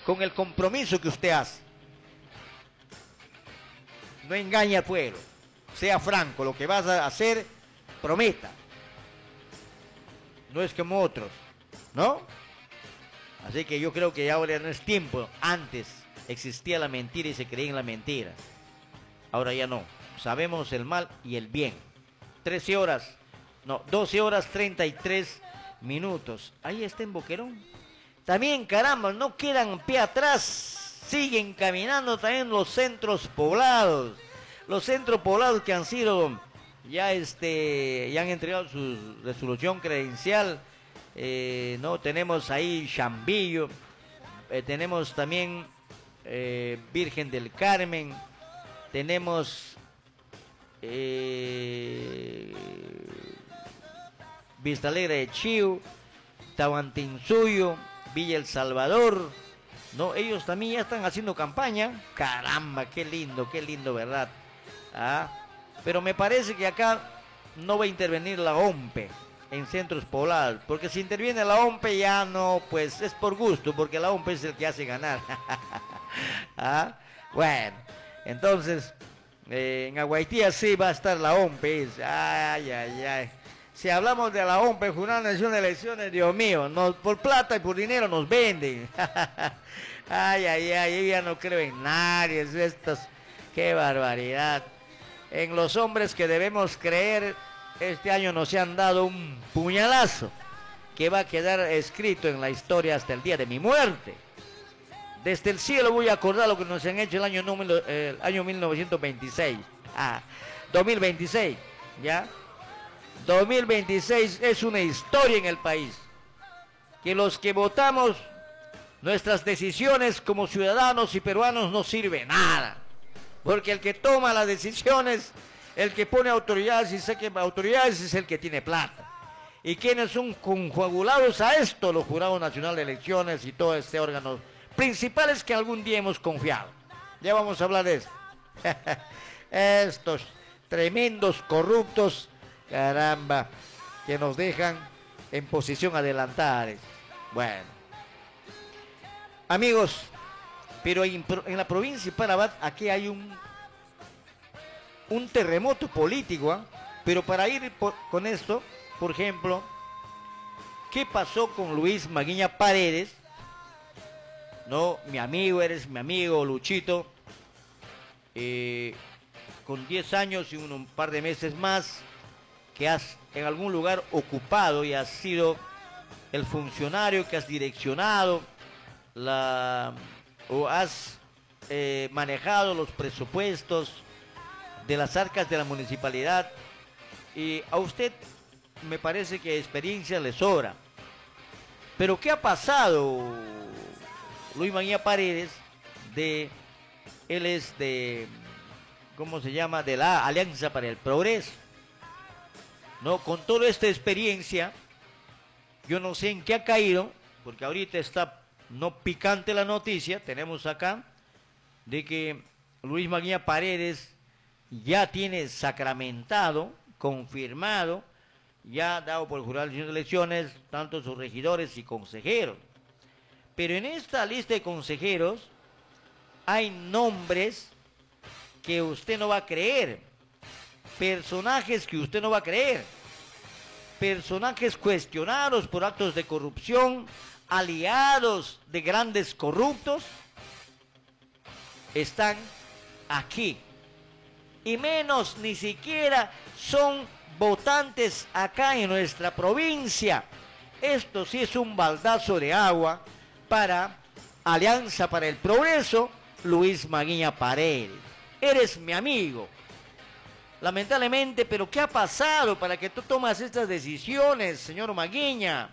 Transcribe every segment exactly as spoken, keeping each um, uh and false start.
con el compromiso que usted hace. No engañe al pueblo. Sea franco, lo que vas a hacer, prometa. No es como otros, ¿no? Así que yo creo que ahora no es tiempo. Antes existía la mentira y se creía en la mentira. Ahora ya no. Sabemos el mal y el bien. trece horas, no, doce horas treinta y tres minutos. Ahí está en Boquerón. También, caramba, no quedan pie atrás. Siguen caminando también los centros poblados. Los centros poblados que han sido, ya este, ya han entregado su resolución credencial. Eh, no, tenemos ahí Chambillo. Eh, tenemos también eh, Virgen del Carmen. Tenemos eh, Vista Alegre de Chiu, Tahuantinsuyo, Villa El Salvador, ¿no? Ellos también ya están haciendo campaña. Caramba, qué lindo, qué lindo, ¿verdad? ¿Ah? Pero me parece que acá no va a intervenir la O M P E en centros poblados, porque si interviene la O M P E ya no, pues es por gusto, porque la O M P E es el que hace ganar. ¿Ah? Bueno, entonces, eh, en Aguaitía sí va a estar la O M P E. Ay, ay, ay. Si hablamos de la O M P E, Jurada Nación de Elecciones, Dios mío, nos, por plata y por dinero nos venden. Ay, ay, ay, yo ya no creo en nadie, estos, qué barbaridad. En los hombres que debemos creer, este año nos han dado un puñalazo que va a quedar escrito en la historia hasta el día de mi muerte. Desde el cielo voy a acordar lo que nos han hecho el año, número, eh, el año mil novecientos veintiséis. Ah, dos mil veintiséis, ¿ya? dos mil veintiséis es una historia en el país. Que los que votamos, nuestras decisiones como ciudadanos y peruanos no sirven nada. Porque el que toma las decisiones, el que pone autoridades y saque autoridades es el que tiene plata. Y quienes son conjugados a esto, los Jurados Nacionales de Elecciones y todo este órgano principales que algún día hemos confiado. Ya vamos a hablar de esto. Estos tremendos corruptos, caramba, que nos dejan en posición adelantada. Bueno, amigos, pero en, en la provincia de Parabat aquí hay un un terremoto político, ¿eh? Pero para ir por, con esto, por ejemplo, ¿qué pasó con Luis Maguiña Paredes? No, mi amigo, eres mi amigo, Luchito, eh, con diez años y un, un par de meses más, que has en algún lugar ocupado y has sido el funcionario que has direccionado la o has eh, manejado los presupuestos de las arcas de la municipalidad, y a usted me parece que experiencia le sobra. Pero ¿qué ha pasado, Luis Maguiña Paredes? De, él es de, ¿cómo se llama? De la Alianza para el Progreso. No, con toda esta experiencia, yo no sé en qué ha caído, porque ahorita está no picante la noticia, tenemos acá, de que Luis Maguiña Paredes ya tiene sacramentado, confirmado, ya dado por el Jurado de Elecciones, tanto sus regidores y consejeros. Pero en esta lista de consejeros hay nombres que usted no va a creer, personajes que usted no va a creer, personajes cuestionados por actos de corrupción, aliados de grandes corruptos, están aquí. Y menos, ni siquiera son votantes acá en nuestra provincia. Esto sí es un baldazo de agua para Alianza para el Progreso, Luis Maguiña Paredes. Eres mi amigo. Lamentablemente, pero ¿qué ha pasado para que tú tomas estas decisiones, señor Maguiña?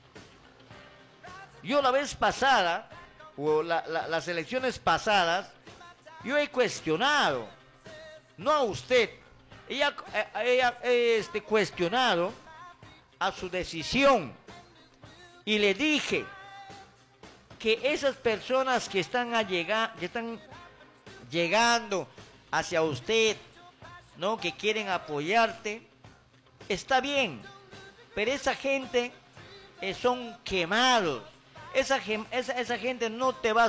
Yo la vez pasada, o la, la, las elecciones pasadas, yo he cuestionado, no a usted, ella, ella este, cuestionado a su decisión, y le dije que esas personas que están, a llegar, que están llegando hacia usted, ¿no?, que quieren apoyarte, está bien, pero esa gente eh, son quemados, esa, esa, esa gente no te va a